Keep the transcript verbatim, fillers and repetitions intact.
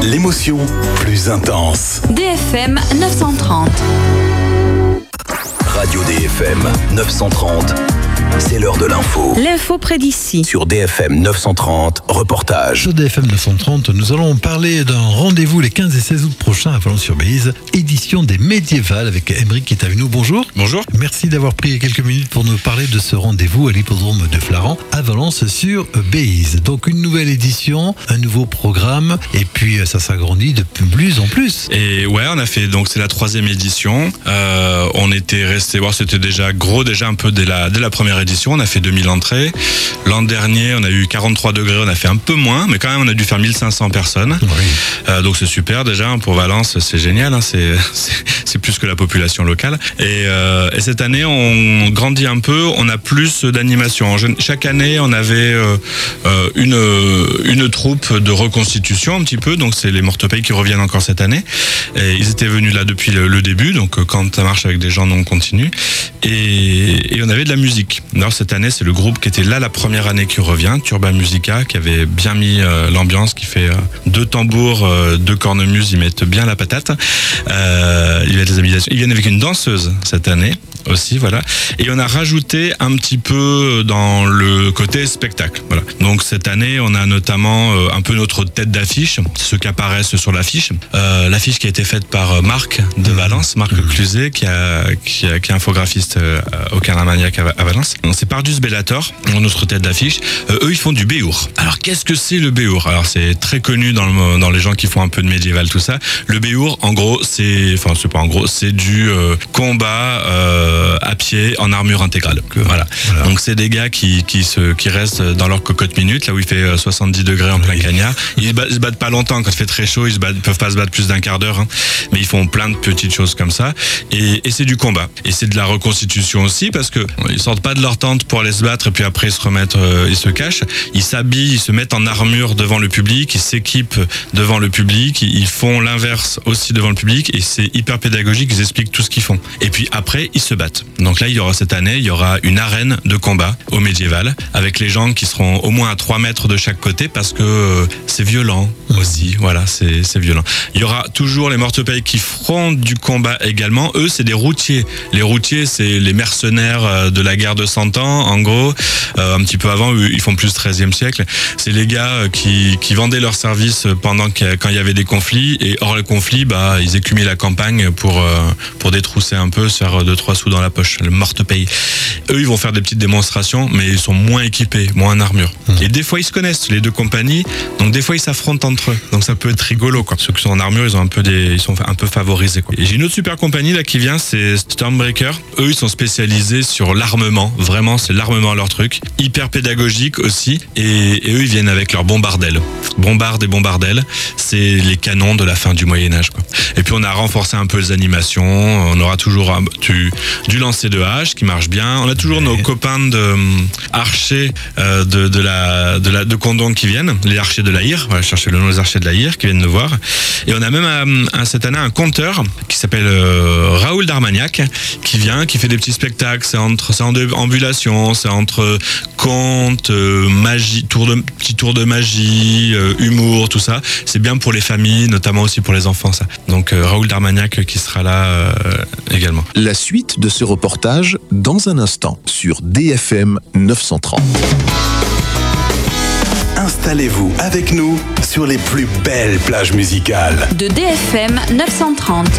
l'émotion plus intense. D F M neuf cent trente. Radio D F M neuf cent trente, c'est l'heure de l'info. L'info près d'ici. Sur D F M neuf cent trente, reportage. Sur D F M neuf cent trente, nous allons parler d'un rendez-vous les quinze et seize août prochains à Valence-sur-Béziers, édition des Médiévales avec Émeric qui est avec nous. Bonjour. Bonjour. Merci d'avoir pris quelques minutes pour nous parler de ce rendez-vous à l'hippodrome de Flaran à Valence-sur-Béziers. Donc une nouvelle édition, un nouveau programme et puis ça s'agrandit de plus en plus. Et ouais, on a fait, donc c'est la troisième édition. Euh, on était resté, voir, c'était déjà gros déjà un peu dès la, dès la première édition. On a fait deux mille entrées. L'an dernier, on a eu quarante-trois degrés, on a fait un peu moins, mais quand même on a dû faire mille cinq cents personnes. Oui. Euh, donc c'est super déjà pour Valence, c'est génial, hein, c'est, c'est c'est plus que la population locale. Et, euh, et cette année, on grandit un peu, on a plus d'animation. Chaque année, on avait euh, une une troupe de reconstitution un petit peu, donc c'est les Mortepays qui reviennent encore cette année. Et ils étaient venus là depuis le, le début, donc quand ça marche avec des gens, on continue. Et, et on avait de la musique. Alors cette année, c'est le groupe qui était là la première année qui revient, Turba Musica, qui avait bien mis euh, l'ambiance, qui fait euh, deux tambours, euh, deux cornemuses, ils mettent bien la patate. Euh, il y a des habitations. Ils viennent avec une danseuse cette année aussi, voilà. Et on a rajouté un petit peu dans le côté spectacle, voilà. Donc cette année, on a notamment euh, un peu notre tête d'affiche, ceux qui apparaissent sur l'affiche. Euh, l'affiche qui a été faite par Marc de Valence, Marc mmh. Cluzet, qui a qui a qui est infographiste euh, au Carnamaniac à, à Valence. Donc, c'est Pardus Bellator, notre tête d'affiche. Euh, eux, ils font du béour. Alors qu'est-ce que c'est le béour? Alors c'est très connu dans le, dans les gens qui font un peu de médiéval, tout ça. Le béour, en gros, c'est enfin c'est pas en gros, c'est du euh, combat euh, à pied en armure intégrale. Voilà. voilà. Donc c'est des gars qui qui se qui restent dans leur cocotte minute, là où il fait soixante-dix degrés en plein oui. cagnard. Ils se, battent, ils se battent pas longtemps quand il fait très chaud, ils se battent, ils peuvent pas se battre plus d'un quart d'heure, hein. Mais ils font plein de petites choses comme ça. Et, et c'est du combat. Et c'est de la reconstitution aussi parce que ils sortent pas de leur tente pour aller se battre et puis après ils se remettent, euh, ils se cachent. Ils s'habillent, ils se mettent en armure devant le public, ils s'équipent devant le public, ils font l'inverse aussi devant le public et c'est hyper pédagogique. Ils expliquent tout ce qu'ils font. Et puis après ils se battent. Donc là il y aura cette année, il y aura une arène de combat au médiéval avec les gens qui seront au moins à trois mètres de chaque côté parce que euh, c'est violent aussi. Voilà, c'est c'est violent. Il y aura toujours les Mortepays qui feront du combat également. Eux c'est des routiers. Les routiers c'est les mercenaires de la guerre de cent ans en gros. Euh, un petit peu avant, ils font plus treizième siècle. C'est les gars qui qui vendaient leurs services pendant que, quand il y avait des conflits et hors le conflit, bah ils écumaient la campagne pour euh, pour détrousser un peu, se faire deux trois sous dans la poche. Le Mortepay. Eux ils vont faire des petites démonstrations, mais ils sont moins équipés, moins en armure. Mmh. Et des fois ils se connaissent les deux compagnies, donc des fois ils s'affrontent entre eux. Donc ça peut être rigolo quoi. Ceux qui sont en armure, ils ont un peu des, ils sont un peu favorisés quoi. Et j'ai une autre super compagnie là qui vient, c'est Stormbreaker. Eux ils sont spécialisés sur l'armement, vraiment c'est l'armement leur truc, hyper pédagogique aussi. Et, et eux ils viennent avec leurs bombardelles, bombardes et bombardelles, c'est les canons de la fin du Moyen Âge quoi. Et puis on a renforcé un peu les animations, on aura toujours un, du, du lancer de hache qui marche bien. On a toujours ouais. nos copains de euh, archers euh, de, de la de la de Condon qui viennent, les archers de la Hire, on va chercher le nom des archers de la Hire qui viennent nous voir. Et on a même un, un, cette année un conteur qui s'appelle euh, Raoul d'Armagnac qui vient, qui fait des petits spectacles. C'est entre c'est en ambulation, c'est entre contes, euh, magie, tour de petits tours de magie, euh, humour, tout ça. C'est bien pour les familles, notamment aussi pour les enfants ça. Donc euh, Raoul d'Armagnac qui sera là euh, également. La suite de ce reportage dans un instant sur D F M neuf cent trente. Installez-vous avec nous sur les plus belles plages musicales de D F M neuf cent trente.